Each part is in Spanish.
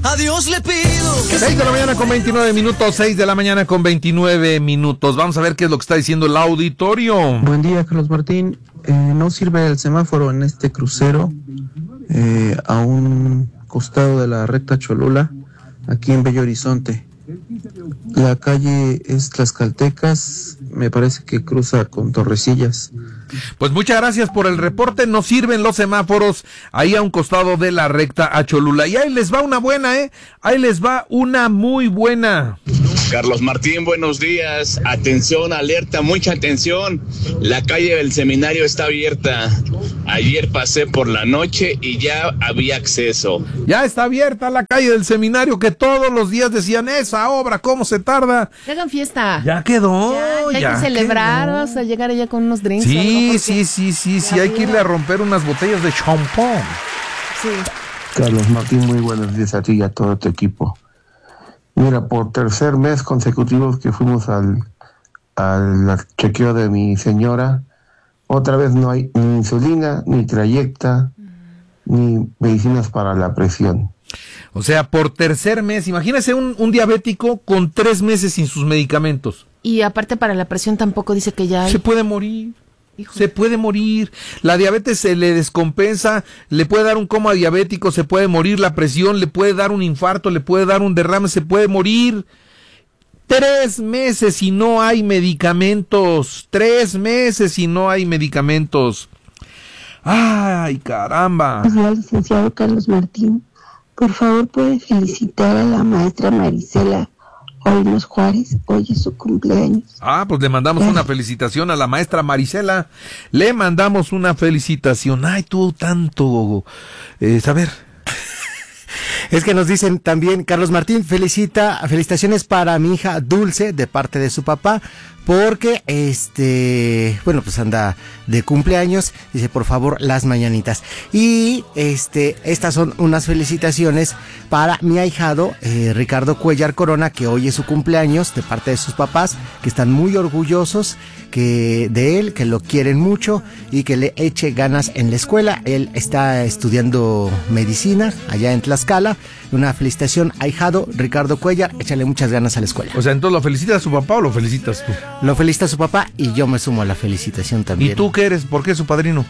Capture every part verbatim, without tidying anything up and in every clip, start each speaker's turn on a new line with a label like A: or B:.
A: a Dios le pido.
B: seis de la mañana con veintinueve minutos, seis de la mañana con veintinueve minutos. Vamos a ver qué es lo que está diciendo el auditorio.
C: Buen día, Carlos Martín. Eh, no sirve el semáforo en este crucero eh, a un costado de la recta Cholula, aquí en Bello Horizonte. La calle es Tlaxcaltecas, me parece que cruza con Torrecillas.
B: Pues muchas gracias por el reporte. No sirven los semáforos ahí a un costado de la recta a Cholula. Y ahí les va una buena, ¿eh? Ahí les va una muy buena.
D: Carlos Martín, buenos días. Atención, alerta, mucha atención. La calle del seminario está abierta. Ayer pasé por la noche y ya había acceso.
B: Ya está abierta la calle del seminario, que todos los días decían, esa obra, ¿cómo se tarda?
E: Ya hagan fiesta.
B: Ya quedó.
E: Ya, ya,
B: ya
E: hay que celebrar,
B: quedó.
E: vamos a llegar allá con unos drinks.
B: Sí, sí, sí, sí, sí, hay que irle a romper unas botellas de champán.
E: Sí.
F: Carlos Martín, muy buenos días a ti y a todo tu equipo. Mira, por tercer mes consecutivo que fuimos al, al chequeo de mi señora, otra vez no hay ni insulina, ni trayecta, ni medicinas para la presión.
B: O sea, por tercer mes, imagínese un, un diabético con tres meses sin sus medicamentos.
E: Y aparte para la presión tampoco dice que ya hay.
B: Se puede morir.
E: Hijo.
B: Se puede morir, la diabetes se le descompensa, le puede dar un coma diabético, se puede morir, la presión, le puede dar un infarto, le puede dar un derrame, se puede morir. Tres meses y no hay medicamentos, tres meses y no hay medicamentos. Ay, caramba.
G: Hola, licenciado Carlos Martín, por favor puede felicitar a la maestra Marisela Olmos Juárez, hoy es su cumpleaños.
B: Ah, pues le mandamos una felicitación a la maestra Marisela, le mandamos una felicitación. Ay, tú tanto, eh, saber.
H: Es que nos dicen también, Carlos Martín, felicita, felicitaciones para mi hija Dulce, de parte de su papá, porque, este, bueno, pues anda de cumpleaños, dice, por favor, las mañanitas. Y, este, estas son unas felicitaciones para mi ahijado, eh, Ricardo Cuellar Corona, que hoy es su cumpleaños, de parte de sus papás, que están muy orgullosos que de él, que lo quieren mucho y que le eche ganas en la escuela. Él está estudiando medicina allá en Tlaxcala. Una felicitación, ahijado Ricardo Cuellar, échale muchas ganas a la escuela.
B: O sea, entonces, ¿lo felicitas a su papá o lo felicitas tú?
H: Lo felicita su papá y yo me sumo a la felicitación también.
B: ¿Y tú qué eres? ¿Por qué es su padrino?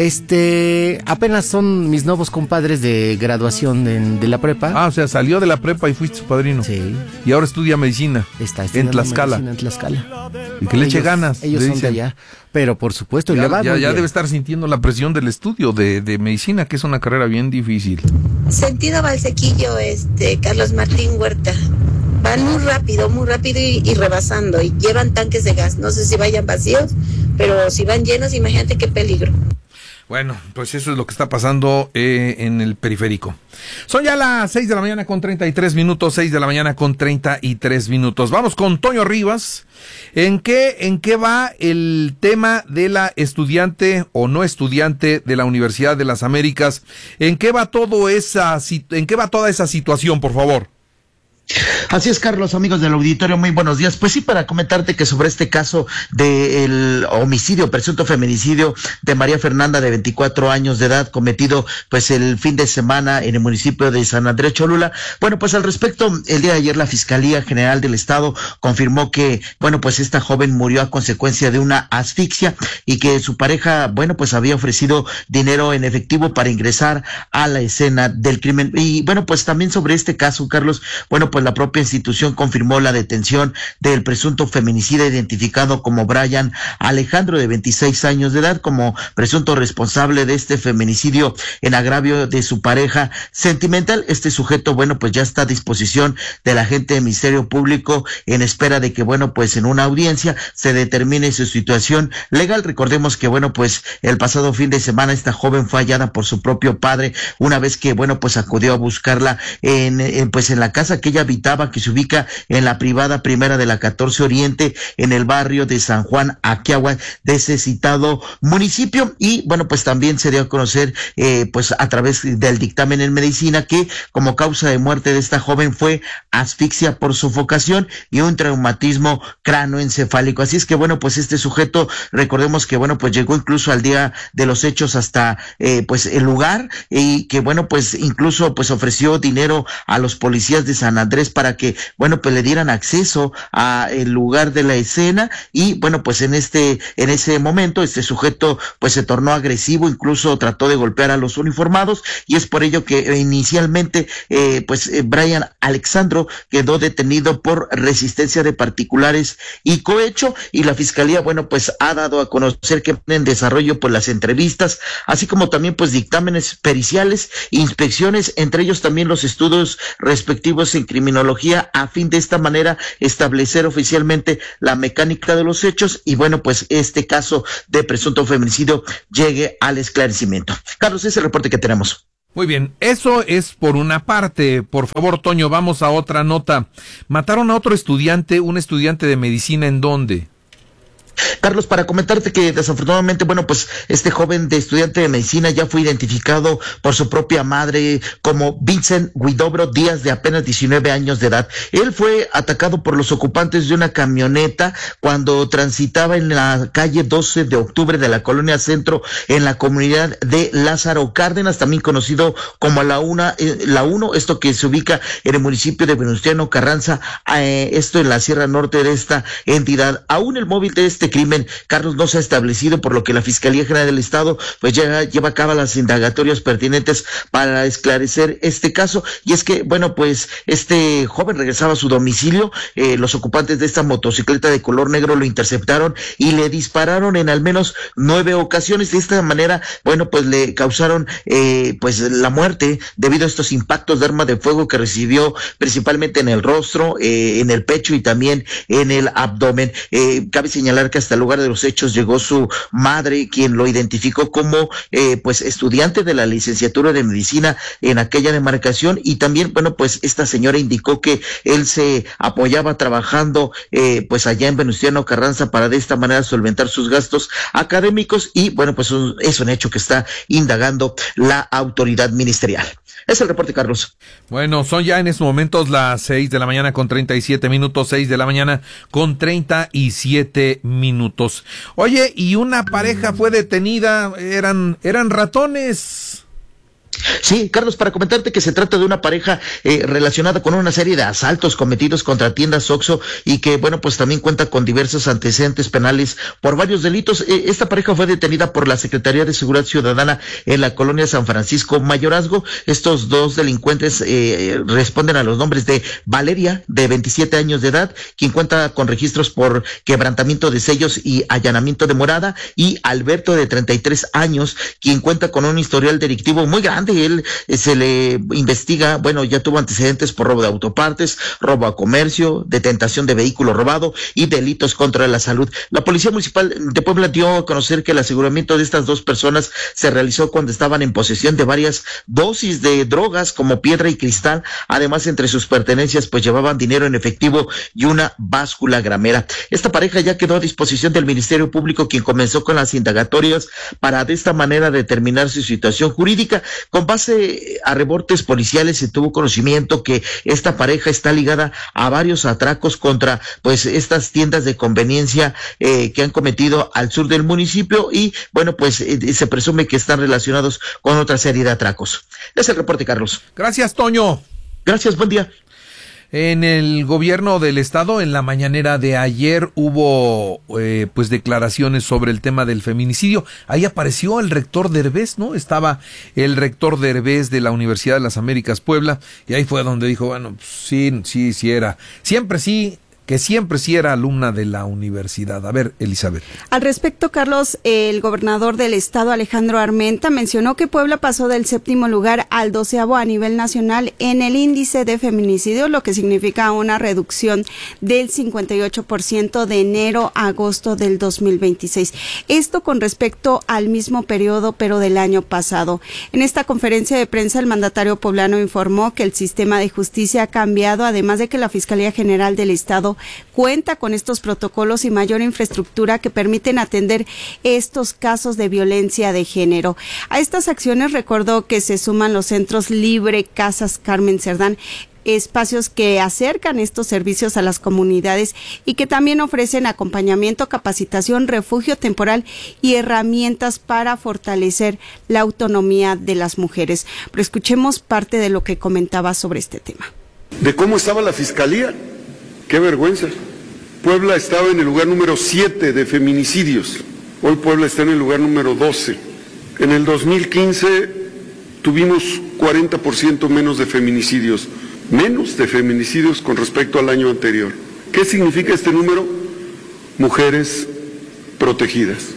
H: Este, apenas son mis nuevos compadres de graduación de, de la prepa.
B: Ah, o sea, salió de la prepa y fuiste su padrino.
H: Sí.
B: Y ahora estudia medicina.
H: Está
B: en Tlaxcala.
H: En Tlaxcala.
B: Y que le eche
H: ellos,
B: ganas.
H: Ellos
B: le
H: son de allá. Pero por supuesto,
B: ya,
H: le va
B: ya,
H: muy
B: ya
H: bien.
B: debe estar sintiendo la presión del estudio de, de medicina, que es una carrera bien difícil.
G: Sentido Valsequillo, este, Carlos Martín Huerta. Van muy rápido, muy rápido y, y rebasando, y llevan tanques de gas. No sé si vayan vacíos, pero si van llenos, imagínate qué peligro.
B: Bueno, pues eso es lo que está pasando eh, en el periférico. Son ya las seis de la mañana con treinta y tres minutos, seis de la mañana con treinta y tres minutos. Vamos con Toño Rivas. ¿En qué, en qué va el tema de la estudiante o no estudiante de la Universidad de las Américas? ¿En qué va todo esa, en qué va toda esa situación, por favor?
I: Así es, Carlos, amigos del auditorio, muy buenos días. Pues sí, para comentarte que sobre este caso del homicidio, presunto feminicidio de María Fernanda, de veinticuatro años de edad, cometido pues el fin de semana en el municipio de San Andrés Cholula. Bueno, pues al respecto, el día de ayer la Fiscalía General del Estado confirmó que, bueno, pues esta joven murió a consecuencia de una asfixia y que su pareja, bueno, pues había ofrecido dinero en efectivo para ingresar a la escena del crimen. Y bueno, pues también sobre este caso, Carlos, bueno, pues la propia institución confirmó la detención del presunto feminicida identificado como Brian Alejandro, de veintiséis años de edad, como presunto responsable de este feminicidio en agravio de su pareja sentimental. Este sujeto, bueno, pues ya está a disposición del agente de Ministerio Público en espera de que, bueno, pues en una audiencia se determine su situación legal. Recordemos que, bueno, pues el pasado fin de semana esta joven fue hallada por su propio padre una vez que, bueno, pues acudió a buscarla en, en pues en la casa que ella habitaba, que se ubica en la privada primera de la catorce Oriente, en el barrio de San Juan Aquiagua, de ese citado municipio. Y bueno, pues también se dio a conocer, eh, pues a través del dictamen en medicina, que como causa de muerte de esta joven fue asfixia por sofocación y un traumatismo cráneoencefálico. Así es que bueno, pues este sujeto, recordemos que bueno, pues llegó incluso al día de los hechos hasta eh, pues el lugar, y que bueno, pues incluso pues ofreció dinero a los policías de San Andrés para que bueno, pues le dieran acceso a el lugar de la escena. Y bueno, pues en este en ese momento este sujeto pues se tornó agresivo, incluso trató de golpear a los uniformados, y es por ello que eh, inicialmente eh, pues eh, Brian Alexandro quedó detenido por resistencia de particulares y cohecho. Y la fiscalía bueno, pues ha dado a conocer que en desarrollo pues las entrevistas, así como también pues dictámenes periciales, inspecciones, entre ellos también los estudios respectivos en criminología, a fin de esta manera establecer oficialmente la mecánica de los hechos y bueno, pues este caso de presunto feminicidio llegue al esclarecimiento. Carlos, ese es el reporte que tenemos.
B: Muy bien, eso es por una parte. Por favor, Toño, vamos a otra nota. Mataron a otro estudiante, un estudiante de medicina, ¿en dónde?
I: Carlos, para comentarte que desafortunadamente, bueno, pues este joven de estudiante de medicina ya fue identificado por su propia madre como Vincent Guidobro Díaz, de apenas diecinueve años de edad. Él fue atacado por los ocupantes de una camioneta cuando transitaba en la calle doce de octubre de la Colonia Centro, en la comunidad de Lázaro Cárdenas, también conocido como la una, eh, la uno, esto que se ubica en el municipio de Venustiano Carranza, eh, esto en la Sierra Norte de esta entidad. Aún el móvil de este crimen, Carlos, no se ha establecido, por lo que la Fiscalía General del Estado pues ya lleva a cabo las indagatorias pertinentes para esclarecer este caso. Y es que, bueno, pues este joven regresaba a su domicilio, eh, los ocupantes de esta motocicleta de color negro lo interceptaron y le dispararon en al menos nueve ocasiones. De esta manera, bueno, pues le causaron eh, pues la muerte debido a estos impactos de arma de fuego que recibió principalmente en el rostro, eh, en el pecho y también en el abdomen. Eh, cabe señalar que hasta el lugar de los hechos llegó su madre, quien lo identificó como eh, pues estudiante de la licenciatura de medicina en aquella demarcación. Y también, bueno, pues esta señora indicó que él se apoyaba trabajando eh, pues allá en Venustiano Carranza para de esta manera solventar sus gastos académicos. Y bueno, pues un, es un hecho que está indagando la autoridad ministerial. Es el reporte, Carlos.
B: Bueno, son ya en estos momentos las seis de la mañana con treinta y siete minutos, seis de la mañana con treinta y siete minutos. Oye, y una pareja fue detenida, eran, eran ratones.
I: Sí, Carlos, para comentarte que se trata de una pareja eh, relacionada con una serie de asaltos cometidos contra tiendas Oxxo y que, bueno, pues también cuenta con diversos antecedentes penales por varios delitos. Eh, esta pareja fue detenida por la Secretaría de Seguridad Ciudadana en la colonia San Francisco Mayorazgo. Estos dos delincuentes eh, responden a los nombres de Valeria, de veintisiete años de edad, quien cuenta con registros por quebrantamiento de sellos y allanamiento de morada, y Alberto, de treinta y tres años, quien cuenta con un historial delictivo muy grande. Él eh, se le investiga, bueno, ya tuvo antecedentes por robo de autopartes, robo a comercio, detención de vehículo robado y delitos contra la salud. La Policía Municipal de Puebla dio a conocer que el aseguramiento de estas dos personas se realizó cuando estaban en posesión de varias dosis de drogas como piedra y cristal. Además, entre sus pertenencias pues llevaban dinero en efectivo y una báscula gramera. Esta pareja ya quedó a disposición del Ministerio Público, quien comenzó con las indagatorias para de esta manera determinar su situación jurídica. Con base a reportes policiales se tuvo conocimiento que esta pareja está ligada a varios atracos contra pues estas tiendas de conveniencia eh, que han cometido al sur del municipio, y bueno, pues eh, se presume que están relacionados con otra serie de atracos. Es el reporte, Carlos.
B: Gracias, Toño.
I: Gracias, buen día.
B: En el gobierno del estado, en la mañanera de ayer, hubo eh, pues declaraciones sobre el tema del feminicidio. Ahí apareció el rector Derbez, ¿no? Estaba el rector Derbez de la Universidad de las Américas Puebla, y ahí fue donde dijo, bueno, pues, sí, sí, sí era. Siempre sí, que siempre sí era alumna de la universidad. A ver, Elizabeth.
A: Al respecto, Carlos, el gobernador del estado, Alejandro Armenta, mencionó que Puebla pasó del séptimo lugar al doceavo a nivel nacional en el índice de feminicidio, lo que significa una reducción del cincuenta y ocho por ciento de enero a agosto del dos mil veintiséis. Esto con respecto al mismo periodo, pero del año pasado. En esta conferencia de prensa, el mandatario poblano informó que el sistema de justicia ha cambiado, además de que la Fiscalía General del Estado cuenta con estos protocolos y mayor infraestructura que permiten atender estos casos de violencia de género. A estas acciones recordó que se suman los centros Libre, Casas Carmen Cerdán, espacios que acercan estos servicios a las comunidades y que también ofrecen acompañamiento, capacitación, refugio temporal y herramientas para fortalecer la autonomía de las mujeres. Pero escuchemos parte de lo que comentaba sobre este tema.
J: ¿De cómo estaba la Fiscalía? ¡Qué vergüenza! Puebla estaba en el lugar número siete de feminicidios. Hoy Puebla está en el lugar número doce. En el dos mil quince tuvimos cuarenta por ciento menos de feminicidios. Menos de feminicidios con respecto al año anterior. ¿Qué significa este número? Mujeres protegidas.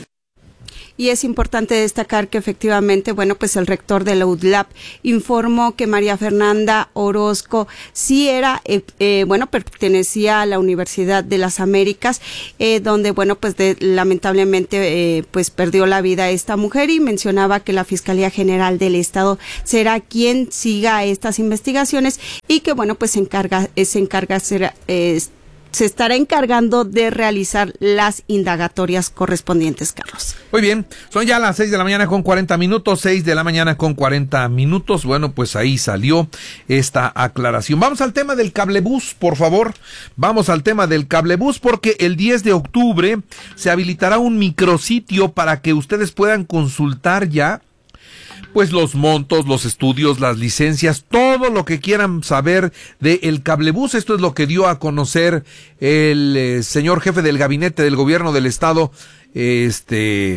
A: Y es importante destacar que efectivamente, bueno, pues el rector de la U D L A P informó que María Fernanda Orozco sí era, eh, eh, bueno, pertenecía a la Universidad de las Américas, eh, donde, bueno, pues de, lamentablemente, eh, pues perdió la vida esta mujer, y mencionaba que la Fiscalía General del Estado será quien siga estas investigaciones y que, bueno, pues se encarga, se encarga será, eh, se estará encargando de realizar las indagatorias correspondientes, Carlos.
B: Muy bien, son ya las seis de la mañana con cuarenta minutos, seis de la mañana con cuarenta minutos. Bueno, pues ahí salió esta aclaración. Vamos al tema del cablebús, por favor. Vamos al tema del cablebús, porque el diez de octubre se habilitará un micrositio para que ustedes puedan consultar ya pues los montos, los estudios, las licencias, todo lo que quieran saber del cablebús. Esto es lo que dio a conocer el eh, señor jefe del gabinete del gobierno del estado, este,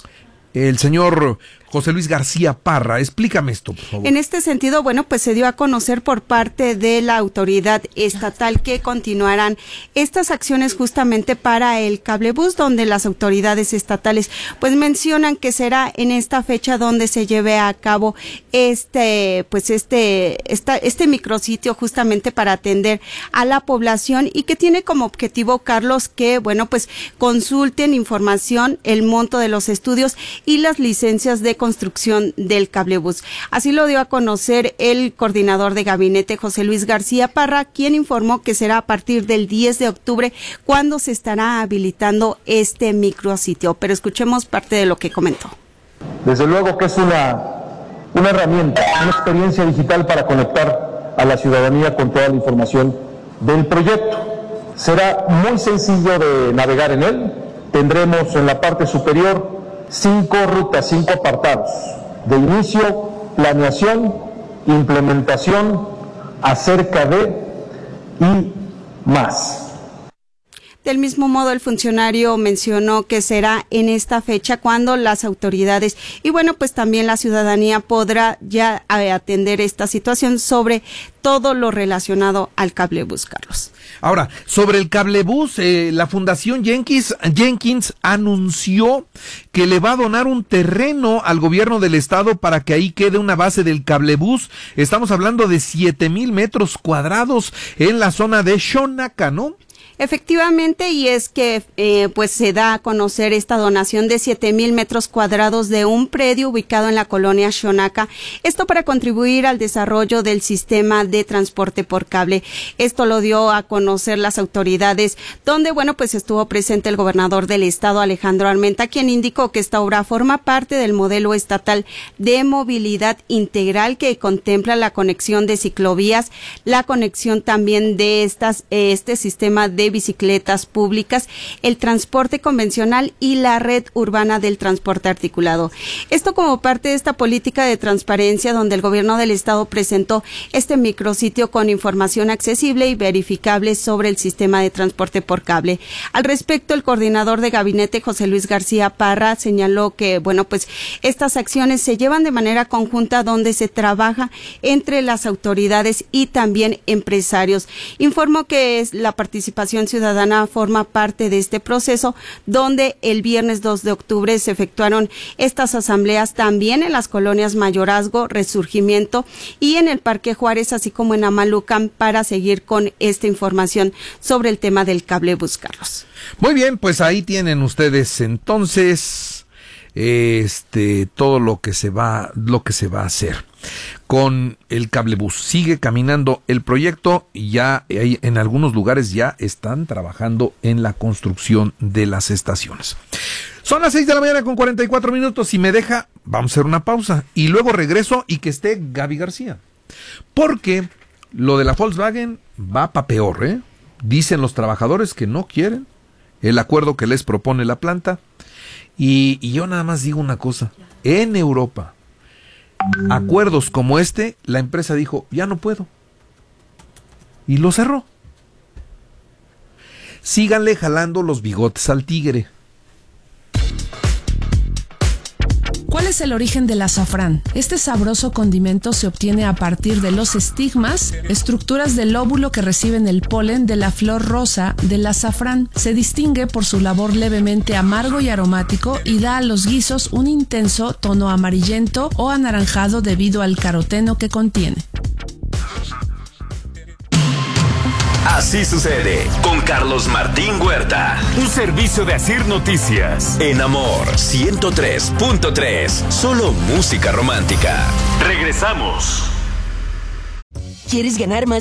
B: el señor José Luis García Parra. Explícame esto, por favor.
A: En este sentido, bueno, pues se dio a conocer por parte de la autoridad estatal que continuarán estas acciones justamente para el cablebús, donde las autoridades estatales pues mencionan que será en esta fecha donde se lleve a cabo este, pues este, esta, este micrositio justamente para atender a la población, y que tiene como objetivo, Carlos, que, bueno, pues consulten información, el monto de los estudios y las licencias de construcción del cablebús. Así lo dio a conocer el coordinador de gabinete, José Luis García Parra, quien informó que será a partir del diez de octubre cuando se estará habilitando este micrositio. Pero escuchemos parte de lo que comentó.
K: Desde luego que es una, una herramienta, una experiencia digital para conectar a la ciudadanía con toda la información del proyecto. Será muy sencillo de navegar en él. Tendremos en la parte superior cinco rutas, cinco apartados: de inicio, planeación, implementación, acerca de y más.
A: Del mismo modo, el funcionario mencionó que será en esta fecha cuando las autoridades y, bueno, pues también la ciudadanía podrá ya atender esta situación sobre todo lo relacionado al cablebús, Carlos.
B: Ahora, sobre el cablebús, eh, la Fundación Jenkins, Jenkins anunció que le va a donar un terreno al gobierno del estado para que ahí quede una base del cablebús. Estamos hablando de siete mil metros cuadrados en la zona de Xonaca, ¿no?
A: Efectivamente, y es que eh, pues se da a conocer esta donación de siete mil metros cuadrados de un predio ubicado en la colonia Xonaca, esto para contribuir al desarrollo del sistema de transporte por cable. Esto lo dio a conocer las autoridades, donde, bueno, pues estuvo presente el gobernador del estado, Alejandro Armenta, quien indicó que esta obra forma parte del modelo estatal de movilidad integral que contempla la conexión de ciclovías, la conexión también de estas eh, este sistema de de bicicletas públicas, el transporte convencional y la red urbana del transporte articulado. Esto como parte de esta política de transparencia donde el gobierno del estado presentó este micrositio con información accesible y verificable sobre el sistema de transporte por cable. Al respecto, el coordinador de gabinete, José Luis García Parra, señaló que, bueno, pues estas acciones se llevan de manera conjunta donde se trabaja entre las autoridades y también empresarios. Informó que es la participación ciudadana forma parte de este proceso, donde el viernes dos de octubre se efectuaron estas asambleas también en las colonias Mayorazgo, Resurgimiento y en el Parque Juárez, así como en Amalucan, para seguir con esta información sobre el tema del cablebús, Carlos.
B: Muy bien, pues ahí tienen ustedes entonces este todo lo que se va lo que se va a hacer con el cablebús. Sigue caminando el proyecto y ya hay, en algunos lugares ya están trabajando en la construcción de las estaciones. Son las seis de la mañana con cuarenta y cuatro minutos. Si me deja, vamos a hacer una pausa y luego regreso y que esté Gaby García. Porque lo de la Volkswagen va pa' peor, ¿eh? Dicen los trabajadores que no quieren el acuerdo que les propone la planta. Y, y yo nada más digo una cosa. En Europa, acuerdos como este, la empresa dijo, ya no puedo. Y lo cerró. Síganle jalando los bigotes al tigre.
L: ¿Cuál es el origen del azafrán? Este sabroso condimento se obtiene a partir de los estigmas, estructuras del óvulo que reciben el polen de la flor rosa del azafrán. Se distingue por su labor levemente amargo y aromático y da a los guisos un intenso tono amarillento o anaranjado debido al caroteno que contiene.
M: Así sucede con Carlos Martín Huerta.
N: Un servicio de Asir Noticias.
M: En Amor ciento tres punto tres. Solo música romántica.
N: Regresamos.
O: ¿Quieres ganar más